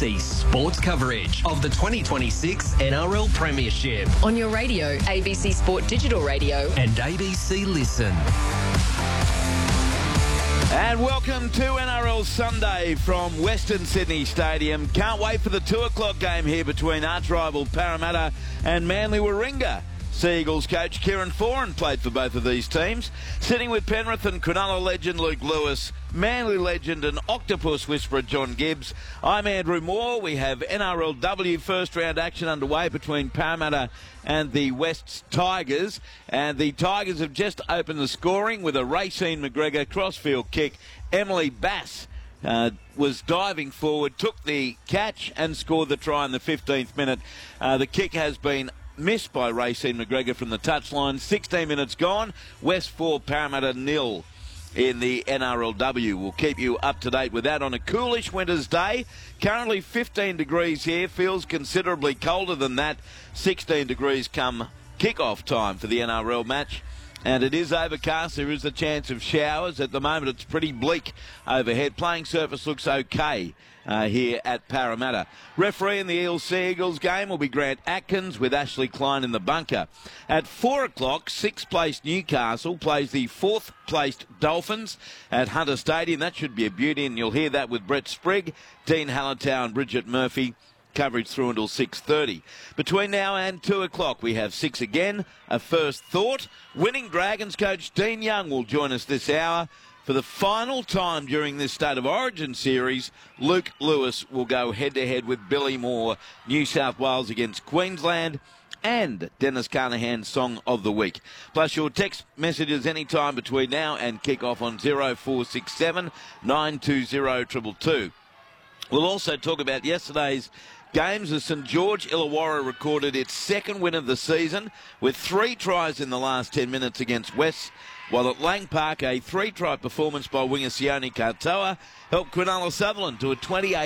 ABC Sports coverage of the 2026 NRL Premiership on your radio, ABC Sport Digital Radio and ABC Listen. And welcome to NRL Sunday from Western Sydney Stadium. Can't wait for the 2 o'clock game here between arch rival Parramatta and Manly Warringah. Sea Eagles coach Kieran Foran played for both of these teams. Sitting with Penrith and Cronulla legend Luke Lewis, Manly legend and Octopus whisperer John Gibbs. I'm Andrew Moore. We have NRLW first round action underway between Parramatta and the West Tigers. And the Tigers have just opened the scoring with a Racine McGregor crossfield kick. Emily Bass was diving forward, took the catch and scored the try in the 15th minute. The kick has been missed by Racine McGregor from the touchline. 16 minutes gone. West 4, Parramatta 0 in the NRLW. We'll keep you up to date with that on a coolish winter's day. Currently 15 degrees here. Feels considerably colder than that. 16 degrees come kick-off time for the NRL match. And it is overcast. There is a chance of showers. At the moment, it's pretty bleak overhead. Playing surface looks okay here at Parramatta. Referee in the Eels Sea Eagles game will be Grant Atkins with Ashley Klein in the bunker. At 4 o'clock, 6th placed Newcastle plays the 4th placed Dolphins at Hunter Stadium. That should be a beauty, and you'll hear that with Brett Sprigg, Dean Hallertau and Bridget Murphy. Coverage through until 6:30. Between now and 2 o'clock, we have 6 again. A first thought. Winning Dragons coach Dean Young will join us this hour. For the final time during this State of Origin series, Luke Lewis will go head-to-head with Billy Moore, New South Wales against Queensland, and Dennis Carnahan's Song of the Week. Plus your text messages anytime between now and kick-off on 0467 920 222. We'll also talk about yesterday's games as St George Illawarra recorded its second win of the season with 3 tries in the last 10 minutes against West, while at Lang Park a 3-try performance by winger Sione Katoa helped Cronulla Sutherland to a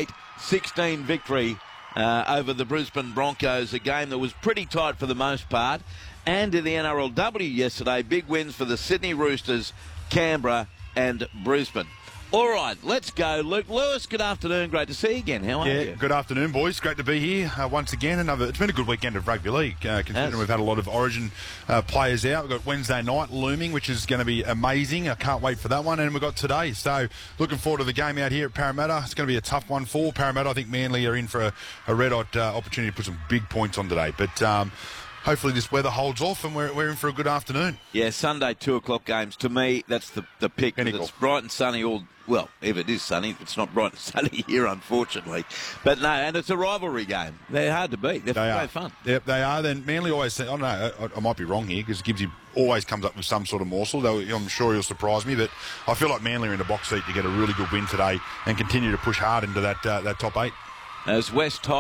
28-16 victory over the Brisbane Broncos, a game that was pretty tight for the most part. And in the NRLW yesterday, big wins for the Sydney Roosters, Canberra and Brisbane. All right, let's go. Luke Lewis, good afternoon. Great to see you again. How are you? Good afternoon, boys. Great to be here once again. It's been a good weekend of rugby league, considering we've had a lot of Origin players out. We've got Wednesday night looming, which is going to be amazing. I can't wait for that one. And we've got today. So looking forward to the game out here at Parramatta. It's going to be a tough one for Parramatta. I think Manly are in for a red-hot opportunity to put some big points on today. But hopefully this weather holds off and we're in for a good afternoon. Yeah, Sunday 2 o'clock games. To me, that's the pick. It's bright and sunny all. Well, if it is sunny, it's not bright and sunny here, unfortunately. But no, and it's a rivalry game. They're hard to beat. They're great fun. Yep, they are. Then Manly always say, I don't know, I might be wrong here because Gibbsy always comes up with some sort of morsel. I'm sure he'll surprise me, but I feel like Manly are in the box seat to get a really good win today and continue to push hard into that top 8. As West